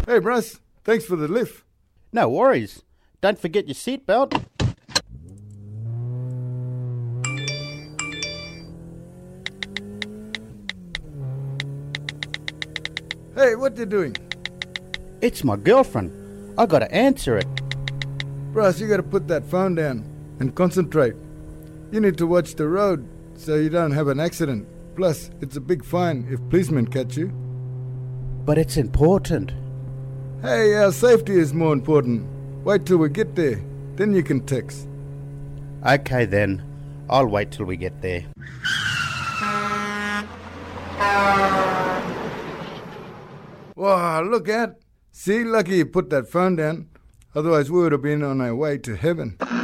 Hey, Russ. Thanks for the lift. No worries. Don't forget your seatbelt. Hey, what you doing? It's my girlfriend. I gotta answer it. Russ, you gotta put that phone down and concentrate. You need to watch the road so you don't have an accident. Plus, it's a big fine if policemen catch you. But it's important. Hey, our safety is more important. Wait till we get there, then you can text. Okay then. I'll wait till we get there. Wow, look out. See, lucky you put that phone down. Otherwise we would have been on our way to heaven.